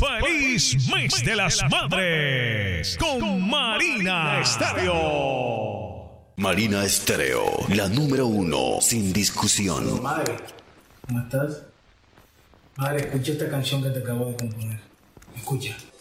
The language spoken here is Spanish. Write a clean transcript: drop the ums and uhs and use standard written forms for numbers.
¡Feliz mes de las madres! Con Marina Estéreo. Marina Estéreo, la número uno, sin discusión. Madre, ¿cómo estás? Madre, escucha esta canción que te acabo de componer. Escucha.